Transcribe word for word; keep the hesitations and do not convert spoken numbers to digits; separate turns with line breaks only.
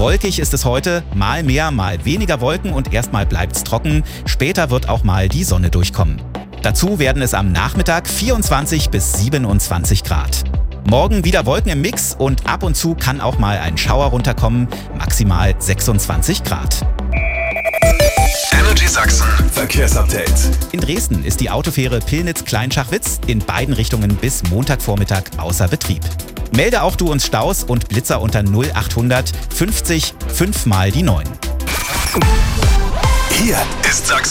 Wolkig ist es heute, mal mehr, mal weniger Wolken und erstmal bleibt's trocken. Später wird auch mal die Sonne durchkommen. Dazu werden es am Nachmittag vierundzwanzig bis siebenundzwanzig Grad. Morgen wieder Wolken im Mix und ab und zu kann auch mal ein Schauer runterkommen, maximal sechsundzwanzig Grad.
Energy Sachsen Verkehrsupdate.
In Dresden ist die Autofähre Pillnitz-Kleinschachwitz in beiden Richtungen bis Montagvormittag außer Betrieb. Melde auch du uns Staus und Blitzer unter null achthundert fünfzig fünf mal die neun.
Hier ist Sachsen.